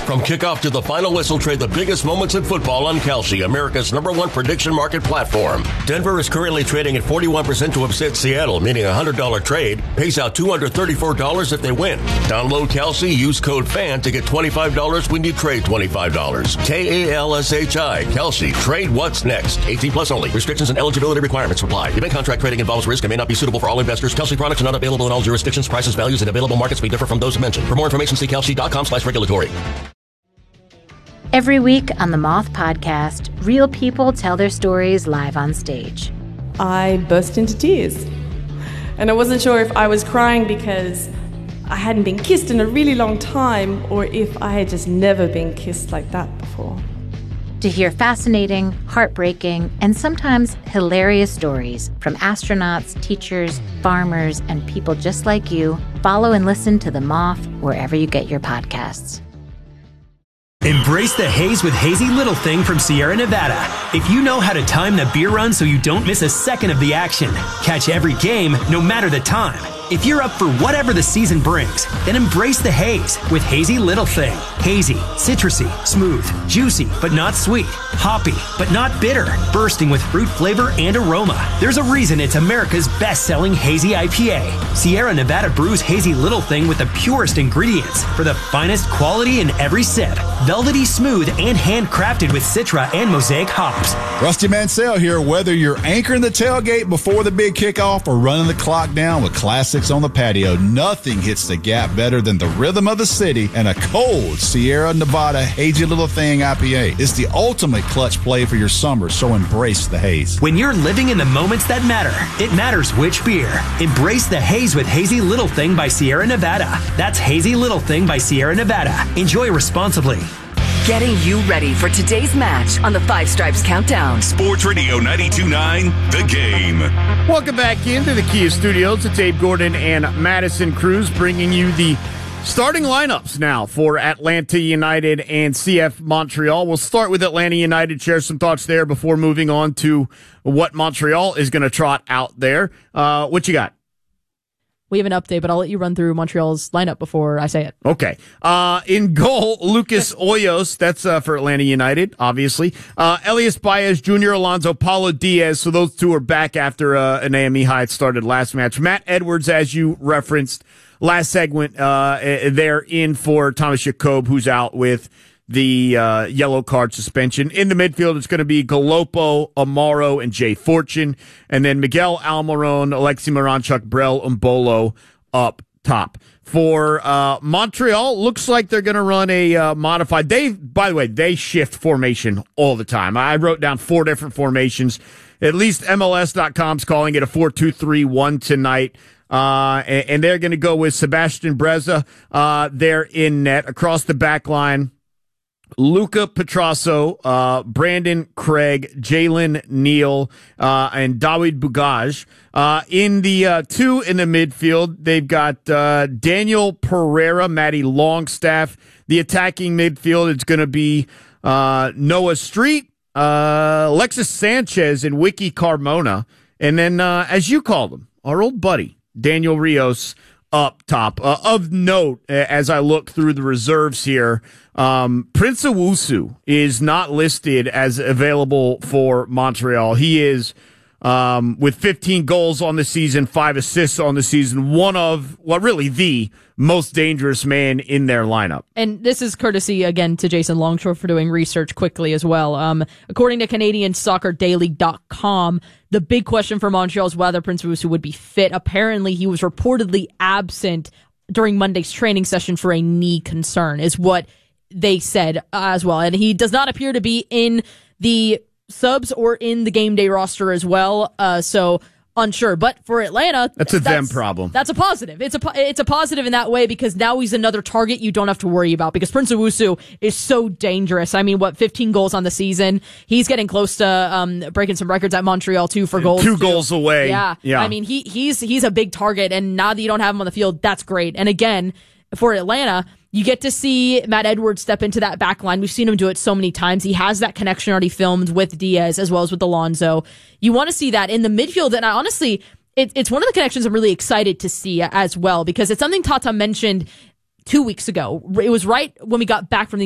From kickoff to the final whistle, trade the biggest moments in football on Kalshi, America's #1 prediction market platform. Denver is currently trading at 41% to upset Seattle, meaning a $100 trade pays out $234 if they win. Download Kalshi, use code FAN to get $25 when you trade $25. Kalshi, Kalshi. Trade what's next. 18 plus only. Restrictions and eligibility requirements apply. Event contract trading involves risk and may not be suitable for all investors. Kalshi products are not available in all jurisdictions. Prices, values, and available markets may differ from those mentioned. For more information, see kalshi.com/regulatory. Every week on the Moth Podcast, real people tell their stories live on stage. I burst into tears. And I wasn't sure if I was crying because I hadn't been kissed in a really long time or if I had just never been kissed like that before. To hear fascinating, heartbreaking, and sometimes hilarious stories from astronauts, teachers, farmers, and people just like you, follow and listen to The Moth wherever you get your podcasts. Embrace the haze with Hazy Little Thing from Sierra Nevada. If you know how to time the beer run so you don't miss a second of the action, catch every game, no matter the time. If you're up for whatever the season brings, then embrace the haze with Hazy Little Thing. Hazy, citrusy, smooth, juicy, but not sweet, hoppy, but not bitter, bursting with fruit flavor and aroma. There's a reason it's America's best-selling Hazy IPA. Sierra Nevada brews Hazy Little Thing with the purest ingredients for the finest quality in every sip. Velvety smooth and handcrafted with Citra and Mosaic hops. Rusty Mansell here. Whether you're anchoring the tailgate before the big kickoff or running the clock down with classics on the patio, nothing hits the gap better than the rhythm of the city and a cold Sierra Nevada Hazy Little Thing IPA. It's the ultimate clutch play for your summer, so embrace the haze. When you're living in the moments that matter, it matters which beer. Embrace the haze with Hazy Little Thing by Sierra Nevada. That's Hazy Little Thing by Sierra Nevada. Enjoy responsibly. Getting you ready for today's match on the Five Stripes Countdown. Sports Radio 92.9, The Game. Welcome back into the Kia Studios. It's Abe Gordon and Madison Cruz bringing you the starting lineups now for Atlanta United and CF Montreal. We'll start with Atlanta United, share some thoughts there before moving on to what Montreal is going to trot out there. What you got? We have an update, but I'll let you run through Montreal's lineup before I say it. Okay. In goal, Lucas Hoyos. That's for Atlanta United, obviously. Elias Baez Jr., Alonso, Paulo Diaz. So those two are back after an AME had started last match. Matt Edwards, as you referenced last segment, they're in for Thomas Jacob, who's out with the yellow card suspension. In the midfield, it's going to be Galopo, Amaro, and Jay Fortune. And then Miguel Almiron, Alexi Moranchuk, Brel, Umbolo up top. For Montreal, looks like they're going to run a modified. By the way, they shift formation all the time. I wrote down 4 different formations. At least MLS.com's calling it a 4-2-3-1 tonight. And they're going to go with Sebastian Breza there in net. Across the back line, Luca Petrasso, Brandon Craig, Jalen Neal, and Dawid Bugaj. In the 2 in the midfield, they've got Daniel Pereira, Matty Longstaff. The attacking midfield, it's going to be Noah Street, Alexis Sanchez, and Wiki Carmona. And then, as you call them, our old buddy, Daniel Rios, up top. Of note, as I look through the reserves here, Prince Owusu is not listed as available for Montreal. He is, with 15 goals on the season, 5 assists on the season, one of, well, really the most dangerous man in their lineup. And this is courtesy, again, to Jason Longshore for doing research quickly as well. According to CanadianSoccerDaily.com, the big question for Montreal is whether Prince Owusu would be fit. Apparently, he was reportedly absent during Monday's training session for a knee concern, is what they said as well. And he does not appear to be in the subs or in the game day roster as well. So unsure. But for Atlanta, that's a them problem. That's a positive. It's a positive in that way because now he's another target you don't have to worry about because Prince Owusu is so dangerous. I mean, 15 goals on the season. He's getting close to breaking some records at Montreal too for goals. 2 goals away. Yeah. I mean, he's a big target, and now that you don't have him on the field, that's great. And again, for Atlanta, you get to see Matt Edwards step into that back line. We've seen him do it so many times. He has that connection already filmed with Diaz as well as with Alonso. You want to see that in the midfield. And honestly, it's one of the connections I'm really excited to see as well because it's something Tata mentioned 2 weeks ago. It was right when we got back from the